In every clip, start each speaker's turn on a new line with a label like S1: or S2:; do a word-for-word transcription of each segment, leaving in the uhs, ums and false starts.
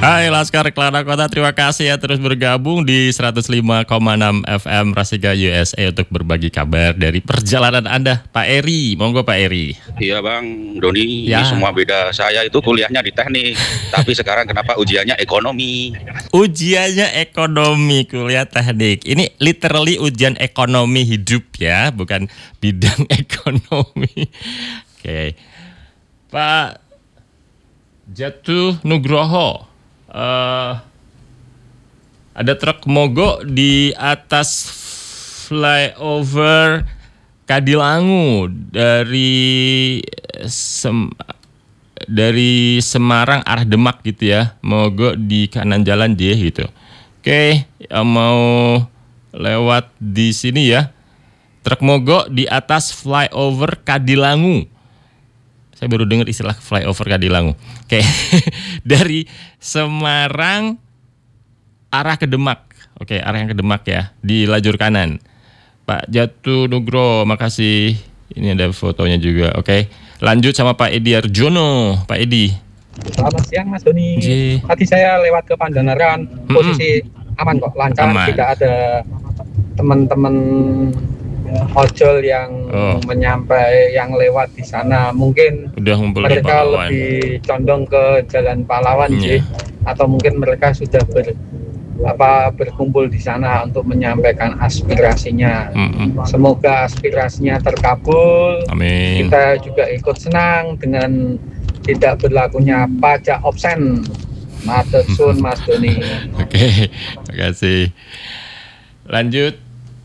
S1: Hai Laskar Kelana Kota, terima kasih ya terus bergabung di seratus lima koma enam F M Rasika U S A untuk berbagi kabar dari perjalanan Anda, Pak Eri. Monggo Pak Eri.
S2: Iya Bang Doni,
S1: Ya.
S2: ini semua beda. Saya itu kuliahnya di teknik, tapi sekarang kenapa ujiannya ekonomi?
S1: Ujiannya ekonomi, kuliah teknik. Ini literally ujian ekonomi hidup ya, bukan bidang ekonomi. Oke, Pak Jatuh Nugroho. Uh, ada truk mogok di atas flyover Kadilangu dari Sem dari Semarang arah Demak gitu ya, mogok di kanan jalan dia gitu. Oke, yang mau lewat di sini ya, truk mogok di atas flyover Kadilangu. Saya baru dengar istilah flyover Kadilangu. Oke, dari Semarang arah ke Demak. Oke, arah yang ke Demak ya, di lajur kanan. Pak Jatuh Nugro, makasih. Ini ada fotonya juga. Oke, lanjut sama Pak Edi Arjono. Pak Edi.
S3: Selamat siang Mas Doni.
S1: Ji.
S3: Tadi saya lewat ke Pandanaran, posisi mm-hmm. aman kok, lancar, aman. Tidak ada teman-teman ojol yang oh. menyampai yang lewat di sana. Mungkin
S1: udah
S3: mereka lebih condong ke Jalan Pahlawan yeah. sih, atau mungkin mereka sudah ber apa berkumpul di sana untuk menyampaikan aspirasinya. Mm-hmm. Semoga aspirasinya terkabul.
S1: Amin.
S3: Kita juga ikut senang dengan tidak berlakunya pajak opsen. Matur suwun Mas Doni.
S1: Oke, terima kasih. Lanjut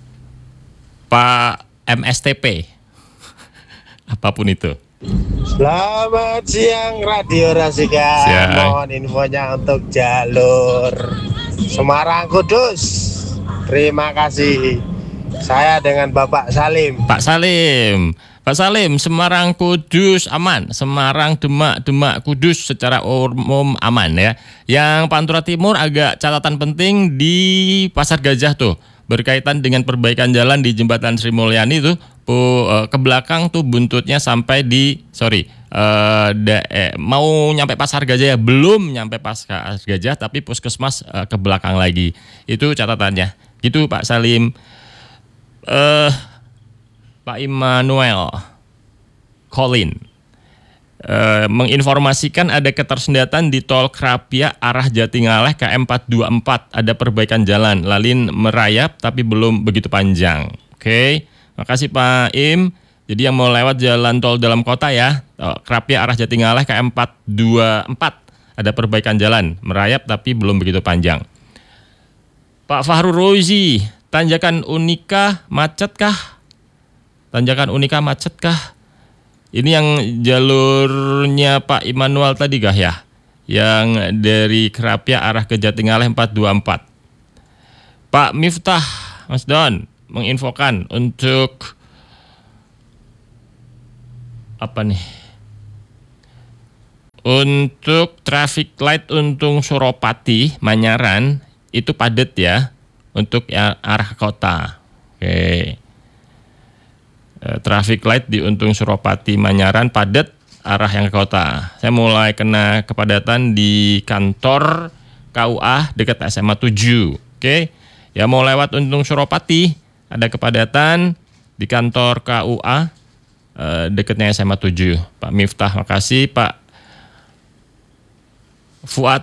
S1: Pak M S T P. Apapun itu.
S4: Selamat siang Radio Rasika.
S1: Siang.
S4: Mohon infonya untuk jalur Semarang Kudus. Terima kasih. Saya dengan Bapak Salim.
S1: Pak Salim. Pak Salim, Semarang Kudus aman. Semarang Demak Demak Kudus secara umum aman ya. Yang Pantura Timur agak catatan penting di Pasar Gajah tuh. Berkaitan dengan perbaikan jalan di Jembatan Sri Mulyani tuh ke belakang tuh buntutnya sampai di sorry uh, da, eh, mau nyampe Pasar Gajah ya, belum nyampe Pasar Gajah tapi puskesmas uh, ke belakang lagi. Itu catatannya. Gitu Pak Salim. Uh, Pak Immanuel Colin Uh, menginformasikan ada ketersendatan di tol Krapia arah Jatingaleh K M empat dua empat, ada perbaikan jalan, lalin merayap tapi belum begitu panjang. Oke, makasih Pak Im. Jadi yang mau lewat jalan tol dalam kota ya, tol Krapia arah Jatingaleh K M empat dua empat, ada perbaikan jalan, merayap tapi belum begitu panjang. Pak Fahru Rozi, Tanjakan Unika macet kah? Tanjakan Unika macet kah? Ini yang jalurnya Pak Immanuel tadi kah ya? Yang dari Krapia arah ke Jatingaleh empat dua empat. Pak Miftah, Mas Don, menginfokan untuk apa nih? Untuk traffic light Untung Suropati, Manyaran, itu padat ya, untuk ya, arah kota. Oke. Traffic light di Untung Suropati Manyaran padat arah yang ke kota. Saya mulai kena kepadatan di kantor K U A dekat S M A tujuh. Oke. Ya mau lewat Untung Suropati ada kepadatan di kantor K U A eh, dekatnya S M A tujuh. Pak Miftah, makasih. Pak Fuad,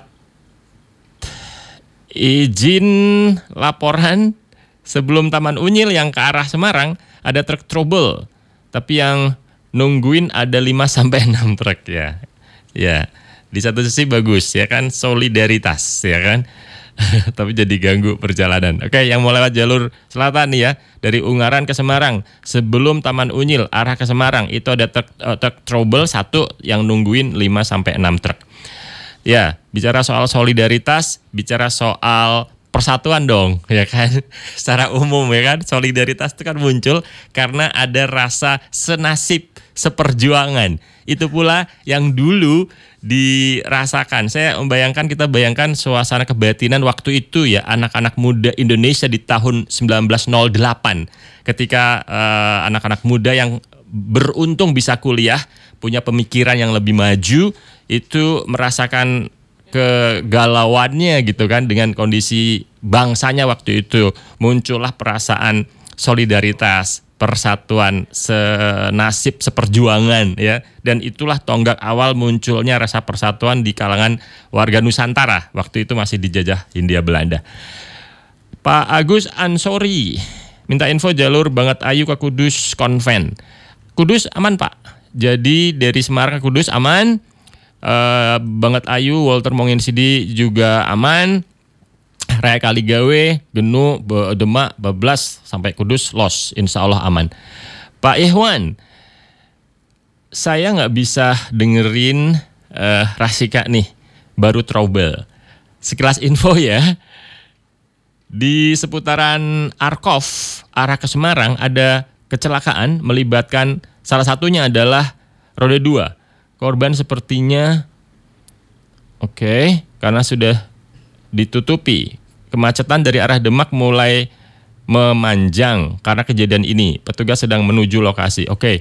S1: izin laporan sebelum Taman Unyil yang ke arah Semarang ada truk trouble, tapi yang nungguin ada lima sampai enam truk ya. Ya, di satu sisi bagus ya kan, solidaritas ya kan. Tapi jadi ganggu perjalanan. Oke, yang mau lewat jalur selatan nih ya, dari Ungaran ke Semarang, sebelum Taman Unyil arah ke Semarang itu ada truk, uh, truk trouble satu yang nungguin lima sampai enam truk. Ya, bicara soal solidaritas, bicara soal persatuan dong, ya kan? Secara umum ya kan, solidaritas itu kan muncul karena ada rasa senasib, seperjuangan. Itu pula yang dulu dirasakan. Saya membayangkan, kita bayangkan suasana kebatinan waktu itu ya, anak-anak muda Indonesia di tahun sembilan belas nol delapan. Ketika uh, anak-anak muda yang beruntung bisa kuliah, punya pemikiran yang lebih maju, itu merasakan kegalauannya gitu kan dengan kondisi bangsanya waktu itu. Muncullah perasaan solidaritas, persatuan, senasib, seperjuangan ya. Dan itulah tonggak awal munculnya rasa persatuan di kalangan warga Nusantara. Waktu itu masih dijajah Hindia Belanda. Pak Agus Ansori minta info jalur Bangat Ayu ke Kudus Konven. Kudus aman Pak. Jadi dari Semarang ke Kudus aman. Uh, Bangat Ayu, Walter Monginsidi juga aman. Raya Kaligawe, Genu, Demak, Bablas sampai Kudus los, insya Allah aman. Pak Ikhwan, saya nggak bisa dengerin uh, Rasika nih, baru trouble. Sekilas info ya, di seputaran Arkov arah ke Semarang ada kecelakaan melibatkan salah satunya adalah roda dua. Korban sepertinya oke, okay, karena sudah ditutupi. Kemacetan dari arah Demak mulai memanjang karena kejadian ini. Petugas sedang menuju lokasi. Oke. Okay.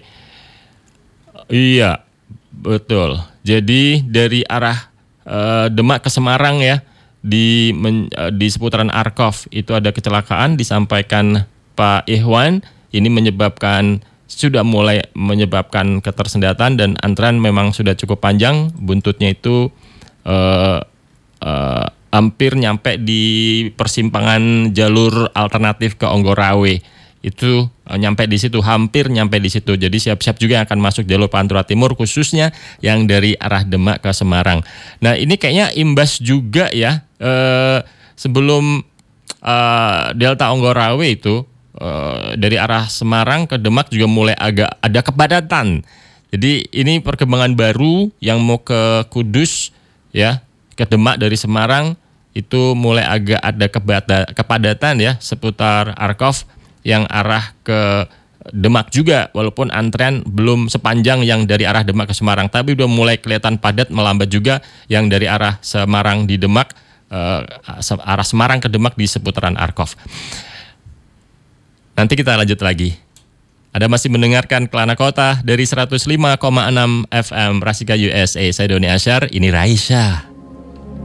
S1: Iya, betul. Jadi dari arah uh, Demak ke Semarang ya, di men, uh, di seputaran Arkov itu ada kecelakaan, disampaikan Pak Ikhwan. Ini menyebabkan sudah mulai menyebabkan ketersendatan dan antrean memang sudah cukup panjang. Buntutnya itu uh, uh, hampir nyampe di persimpangan jalur alternatif ke Onggorawe. Itu uh, nyampe di situ, hampir nyampe di situ. Jadi siap-siap juga yang akan masuk jalur Pantura Timur, khususnya yang dari arah Demak ke Semarang. Nah ini kayaknya imbas juga ya, uh, sebelum uh, Delta Onggorawe itu uh, dari arah Semarang ke Demak juga mulai agak ada kepadatan. Jadi ini perkembangan baru yang mau ke Kudus ya, ke Demak dari Semarang itu mulai agak ada kepadatan ya seputar Arkov yang arah ke Demak juga, walaupun antrean belum sepanjang yang dari arah Demak ke Semarang, tapi udah mulai kelihatan padat melambat juga yang dari arah Semarang di Demak, eh, arah Semarang ke Demak di seputaran Arkov. Nanti kita lanjut lagi. Anda masih mendengarkan Kelana Kota dari seratus lima koma enam F M Rasika U S A. Saya Doni Asyar, ini Raisya.